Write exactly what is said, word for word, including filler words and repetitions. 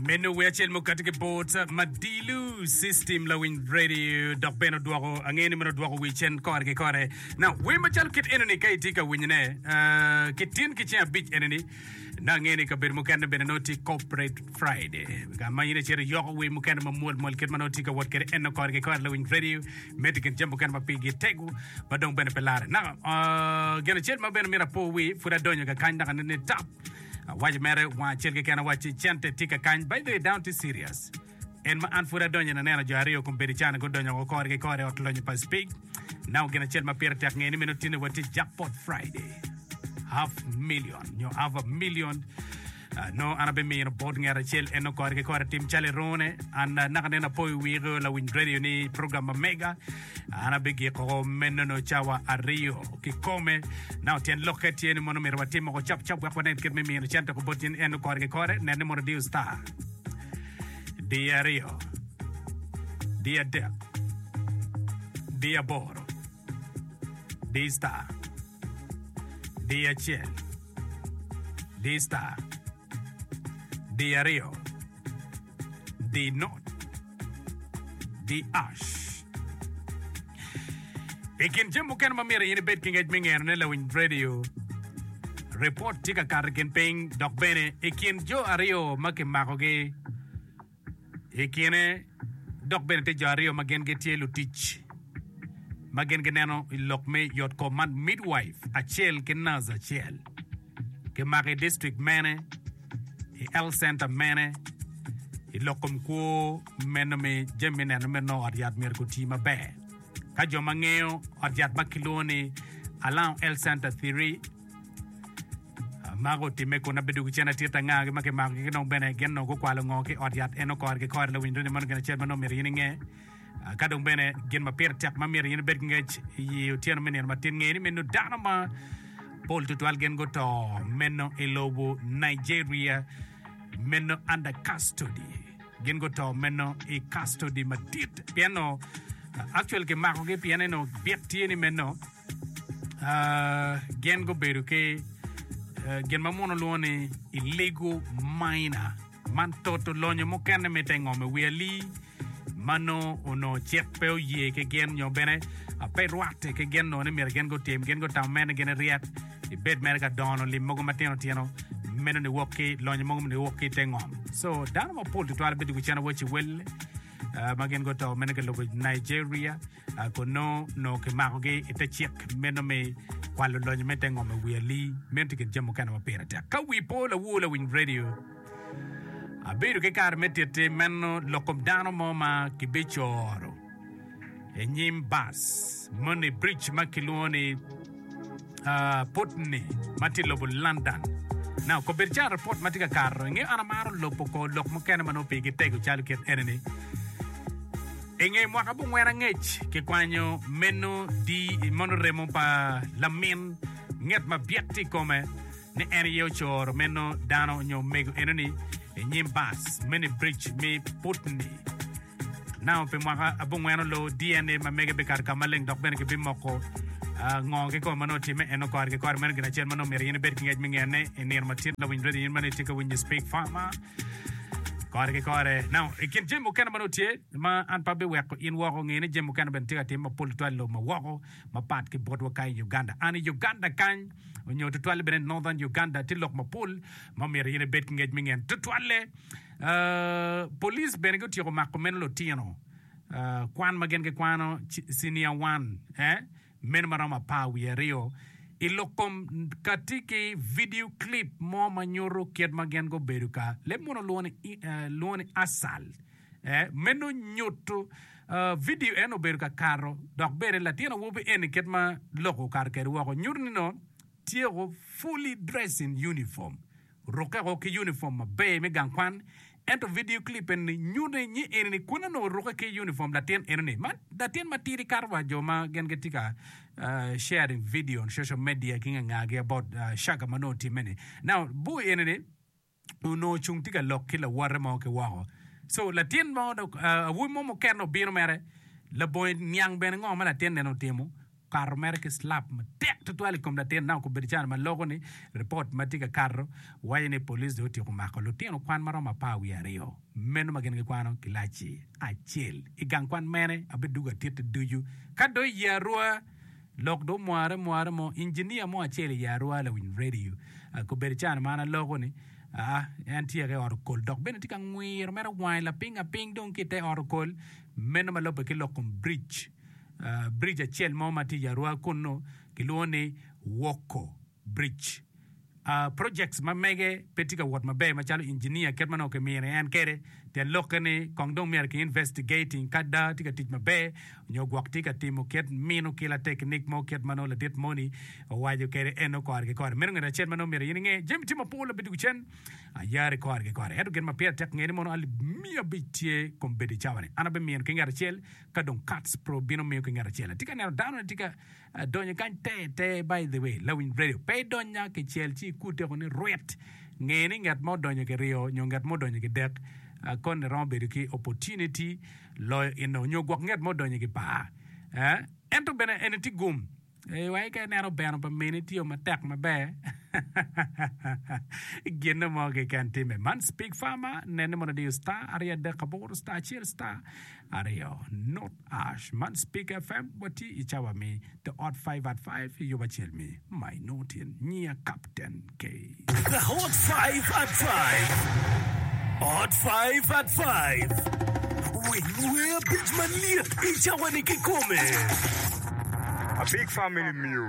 Menu wechel mo katika boat Madilu system la wing radio dok beno dwako angeni mo dwako weekend kore ke kore. Now we machal kit enemy kay tika winyne uh kitin kichen beach enemy na ngeni ka ber mo kan benoti corporate Friday. Ga mayine chere yoko we mo kan ma mol mol kit manoti ka wat kere en kore ke kore la wing radio medical jambo kan ma pigi tegu ba dong ben pelare. Now uh gena chet ma ben mira po we fura donyo ka kanda kan ne tap. Waj mere wa chelke kana wachi chente tika kany by the way down to serious en ma anfura donya na nena jario kumberi chana go donya go kore kore otlonyo pa speak now gonna chel ma per tak ngeni minutine wati jackpot Friday half million you have a million Uh, no anabe me no board ngara chel eno kore ke kore team chale rone and uh, nakane poi wiro la win radio ni programa mega anabe ge ko menno no chawa ario ki come now ten loket yen mono mer watimo ko chap chap ko nen ket me me chanta ko botin eno kore ke kore nen mo radio star dia rio dia de dia boro dia star dia chel dia star the Rio, the North, the Ash. Ekin jemu kan mamira ini bet king edming erne la win radio. Report tika karken ping dok bene ekin jo ario make makoge. Ekine dok bene te jo ario magen getie lutich. Magen genano ilok me yot command midwife a chel kenaz a chel. Ke make district mane El Center mene ilokom ko menome jemine no meno ariat mer ko tima be ka jo mangeo ariat makiloni alam El Center theory mago time ko na bedu chena tita ngage make mag no bene genno ko kwalo ngoke ariat eno kor ke kor le windo ne man gena chema no mer yinge ka do bene gen ma per tak ma mer yin ber ngej yi tieno menen ma tin ngeni menu danama Paul tutwal gen go to menno elobo Nigeria menno under custody gen go to menno e custody matit piano actual ke mako ke piano no bietieni menno uh gen go beru ke uh, gen mamono lone illegal minor man toto lonyo mo kan metengo me weli mano ono chepe ye ke gen nyo bene a perwate ke gen no ne mer gen go tem gen go tam men gen riat i bed mer ga dono li mogo matino tieno men ne wokke lonyo mogo ne wokke tengom so dan mo pol to albe du chana wochi wel uh, magen go to men ke logo Nigeria uh, ko no no ke magoge ite chek men me kwalo lonyo metengom me weli men ke jamo kana maperata ka wi pola wula win radio a beru ke kar metete menno lokom dano moma ki bechoro e nyim bas money bridge makiloni uh, putni matilobo London now ko berja report matika karro nge anamaro lopo ko lok mo kena mano pigi tego chalu ket enene enge mwaka bu ngwera ngech ke kwanyo meno di mono remo pa lamin nget ma bieti come ne ene yo choro meno dano nyo mego enene nyim bas many bridge me putni now pe mwaka abungweno lo D N A ma mega be kar kamaleng dok ben ke bi moko ngonge ko mano time eno kor ke kor men gna chen mano mer yene bet ngej mingene enir matin la win ready man tika when you speak farmer kor ke kor now ikin jemo kana mano tie ma an pa be weko in woko ngene jemo kana ben tika tim ma pol to lo ma woko ma pat ke bot wa kai Uganda ani Uganda kan onyo to twale ben northern Uganda ti lok ma pol ma mer yene bet ngej mingen to twale uh police ben go ti ko makko men lo tieno uh kwan magen ke kwano senior one eh men marama pa wi rio ilokom katiki video clip mo manyoro ket magen go beruka le mono lone uh, lone asal eh meno nyoto uh, video eno beruka karo dok bere latino wobe en ket ma loko kar ker wo nyurni no tiego fully dressed in uniform roka ko ke uniform ma be me gankwan ento video clip en nyune ni en kuna no roka ke uniform latien en man latien matiri karwa joma gen getika uh, sharing video on social media kinga ngage about uh, shaga manoti mene now boy en ne uno chungtika lokila warmo ke waho so latien mo uh, wu mo mo kerno bino mere la boy nyang ben ngoma latien no temo carro mer ke slap ma tek to twali kom da ten na ko berchan ma logo ni report ma tiga carro waye ne police do ti ko ma ko lo ten kwan maro ma pa wi ario meno ma gen ke kwano kilachi achel igang kwan mene abeduga tet duju kado yarua lok do moare moare mo engineer mo achel yarua la win radio ko berchan mana logo ni ah anti age or kol dok ben tika ngwir mera wine la pinga ping don kite or kol meno ma lobe ke lokum bridge Uh, bridge achel mo mati yarua kuno kilone woko bridge uh, projects ma mege petika wat mabe machalo engineer ketmano ke mire an kere te lokane kongdong mer ke investigating kada tika tit mabe nyo gwak tika timo ket mino kila technique mo ket mano la dit money wajo kere eno kor ke kor mer ngara chet mano mer yinge jem timo polo bidu chen yare kor ke kor edu gen ma per tek ngene mono al mia bitie kombedi chawane ana be mien ke ngara chel kadon cats pro bino mio ke ngara chel tika na down tika uh, donya kan te te by the way lawin radio pe donya ke chel chi kute ko ni ret ngene ngat mo donya ke rio nyongat mo donya ke dek Uh, kon rombe ki opportunity lo ino nyogwak nget mo donye ki pa eh ento bene eneti gum e wai ka nero beno pa minute yo matak mabe gena mo ke kan time man speak farmer nene mo di star area de kabor star chill star area not ash man speak F M wati ichawa me the odd five at five you ba chill me my notin near captain K the hot five at five Hot five at five. Wewe Bridgman Lee, ichawa ni kikome. A big family meal.